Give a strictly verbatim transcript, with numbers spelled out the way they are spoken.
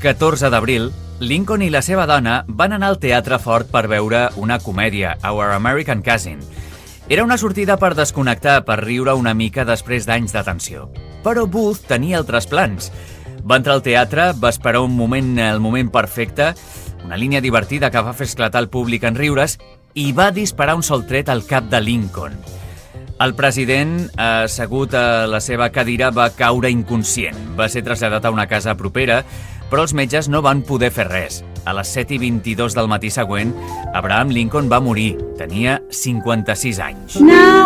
catorze d'abril, Lincoln i la seva dona van anar al Teatre Ford per veure una comèdia, Our American Cousin. Era una sortida per desconnectar, per riure una mica després d'anys de tensió. Però Booth tenia altres plans. Va entrar al teatre, va esperar un moment, el moment perfecte, una línia divertida que va fer esclatar el públic en riures, i va disparar un sol tret al cap de Lincoln. El president, assegut a la seva cadira, va caure inconscient. Va ser traslladat a una casa propera, però els metges no van poder fer res. A les set i vint-i-dos del matí següent, Abraham Lincoln va morir. Tenia cinquanta-sis anys.